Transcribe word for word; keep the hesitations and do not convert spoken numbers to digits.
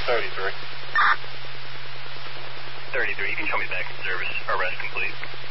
thirty-three. thirty-three, you can show me back in service. Arrest complete.